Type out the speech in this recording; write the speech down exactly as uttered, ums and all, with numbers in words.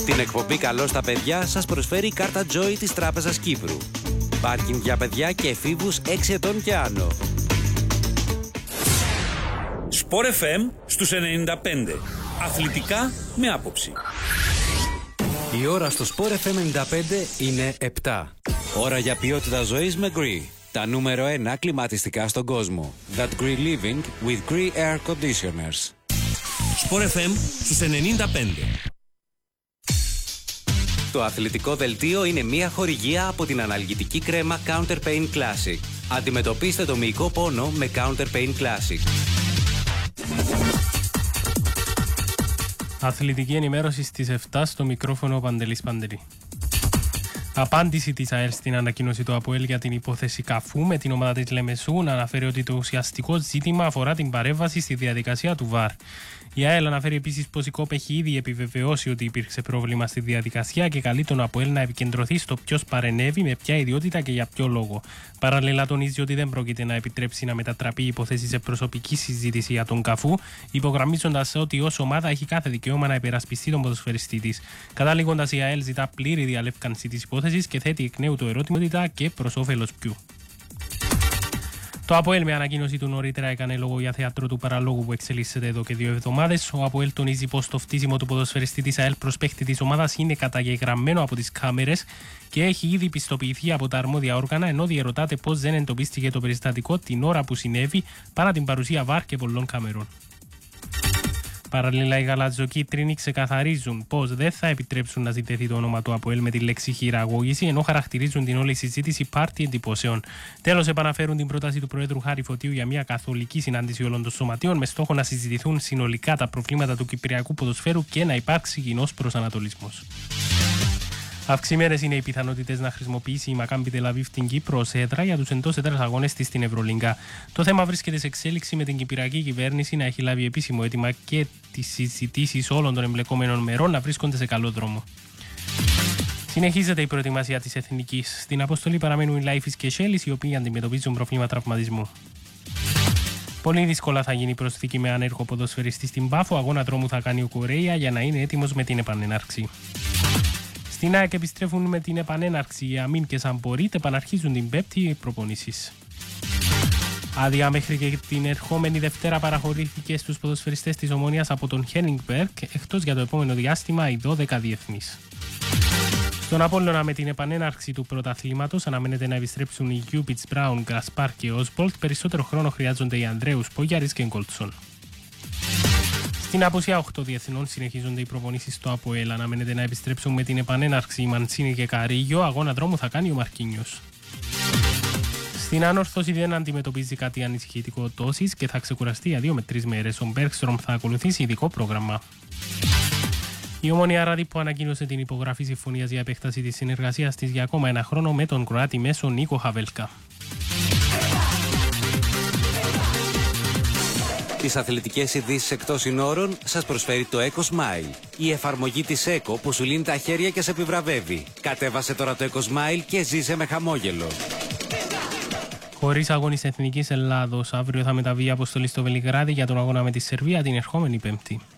Την εκπομπή «Καλώς τα παιδιά» σας προσφέρει η κάρτα Joy της Τράπεζας Κύπρου. Πάρκινγκ για παιδιά και εφήβους έξι ετών και άνω. Σπορ εφ εμ στους ενενήντα πέντε. Αθλητικά με άποψη. Η ώρα στο Σπορ εφ εμ ενενήντα πέντε είναι επτά. Ώρα για ποιότητα ζωής με Gree. Τα νούμερο ένα κλιματιστικά στον κόσμο. That Gree Living with Gree Air Conditioners. Σπορ εφ εμ στους ενενήντα πέντε. Το αθλητικό δελτίο είναι μια χορηγία από την αναλγητική κρέμα Counter Pain Classic. Αντιμετωπίστε το μυϊκό πόνο με Counter Pain Classic. Αθλητική ενημέρωση στις επτά, στο μικρόφωνο ο Παντελής Παντελή. Απάντηση της ΑΕΛ στην ανακοίνωση του ΑΠΟΕΛ για την υπόθεση Καφού με την ομάδα της Λεμεσού να αναφέρει ότι το ουσιαστικό ζήτημα αφορά την παρέμβαση στη διαδικασία του ΒΑΡ. Η ΑΕΛ αναφέρει επίσης πως η ΚΟΠ έχει ήδη επιβεβαιώσει ότι υπήρξε πρόβλημα στη διαδικασία και καλεί τον ΑΠΟΕΛ να επικεντρωθεί στο ποιος παρενέβη, με ποια ιδιότητα και για ποιο λόγο. Παραλληλά τονίζει ότι δεν πρόκειται να επιτρέψει να μετατραπεί η υπόθεση σε προσωπική συζήτηση για τον Καφού, υπογραμμίζοντας ότι ως ομάδα έχει κάθε δικαίωμα να υπερασπιστεί τον ποδοσφαιριστή της. Καταλήγοντας, η ΑΕΛ ζητά πλήρη διαλεύκανση της υπόθεσης και θέτει εκ νέου το ερώτημα και προς όφελος ποιου. Το ΑΠΟΕΛ με ανακοίνωση του νωρίτερα έκανε λόγο για θέατρο του παραλόγου που εξελίσσεται εδώ και δύο εβδομάδες. Ο ΑΠΟΕΛ τονίζει πως το φτύσιμο του ποδοσφαιριστή της ΑΕΛ προς παίχτη της ομάδας είναι καταγεγραμμένο από τις κάμερες και έχει ήδη πιστοποιηθεί από τα αρμόδια όργανα, ενώ διερωτάται πως δεν εντοπίστηκε το περιστατικό την ώρα που συνέβη παρά την παρουσία βαρ και πολλών καμερών. Παραλληλά, οι γαλατζοκίτρινοι ξεκαθαρίζουν πως δεν θα επιτρέψουν να ζητηθεί το όνομα του ΑΠΟΕΛ με τη λέξη χειραγώγηση, ενώ χαρακτηρίζουν την όλη συζήτηση πάρτι εντυπώσεων. Τέλος, επαναφέρουν την πρόταση του Προέδρου Χάρη Φωτίου για μια καθολική συνάντηση όλων των σωματείων με στόχο να συζητηθούν συνολικά τα προβλήματα του κυπριακού ποδοσφαίρου και να υπάρξει κοινός προσανατολισμός. Αυξημένες είναι οι πιθανότητες να χρησιμοποιήσει η Μακάμπι Τελαβίβ την Κύπρο ως έδρα για τους εντός έδρας αγώνες της στην Ευρωλίγκα. Το θέμα βρίσκεται σε εξέλιξη με την κυπριακή κυβέρνηση να έχει λάβει επίσημο αίτημα και τις συζητήσεις όλων των εμπλεκόμενων μερών να βρίσκονται σε καλό δρόμο. Συνεχίζεται η προετοιμασία της Εθνικής. Στην αποστολή παραμένουν οι Λάιφης και Σέλης, οι οποίοι αντιμετωπίζουν προβλήματα τραυματισμού. Πολύ δύσκολα θα γίνει η προσθήκη με ανέργο ποδοσφαιριστή στην Πάφο. Αγώνα δρόμου θα κάνει ο Κορέια για να είναι έτοιμος με την επανέναρξη. Στην ΑΕΚ επιστρέφουν με την επανέναρξη η Αμίν και Σαμπορίτ, επαναρχίζουν την Πέμπτη προπονήσεις. Άδεια μέχρι και την ερχόμενη Δευτέρα παραχωρήθηκε στους ποδοσφαιριστές της Ομονίας από τον Χένιγκμπεργκ, εκτός για το επόμενο διάστημα οι δώδεκα διεθνείς. Στον Απόλλωνα, με την επανέναρξη του πρωταθλήματος, αναμένεται να επιστρέψουν οι Γιούπιτς, Μπράουν, Γκασπάρ και Όσμπολτ. Περισσότερο χρόνο χρειάζονται οι Ανδρέους, Πόγιαρης και Γκολτσόν. Στην απουσία οκτώ διεθνών συνεχίζονται οι προπονήσεις στο ΑΠΟΕΛ. Αναμένεται να επιστρέψουν με την επανέναρξη η Μαντσίνη και Καρίγιο. Αγώνα δρόμου θα κάνει ο Μαρκίνιος. Στην ανόρθωση δεν αντιμετωπίζει κάτι ανησυχητικό τόσης και θα ξεκουραστεί για δύο με τρεις μέρες. Ο Μπέρκστρομ θα ακολουθήσει ειδικό πρόγραμμα. Η Ομόνοια Ραδίππο ανακοίνωσε την υπογραφή συμφωνίας για επέκταση της συνεργασίας της για ακόμα ένα χρόνο με τον Κροάτι μέσο Νίκο Χαβέλκα. Τις αθλητικές ειδήσεις εκτός συνόρων σας προσφέρει το Eco Smile. Η εφαρμογή της Eco που σου λύνει τα χέρια και σε επιβραβεύει. Κατέβασε τώρα το Eco Smile και ζήσε με χαμόγελο. Χωρίς αγώνες Εθνικής Ελλάδος, αύριο θα μεταβεί η αποστολή στο Βελιγράδι για τον αγώνα με τη Σερβία την ερχόμενη Πέμπτη.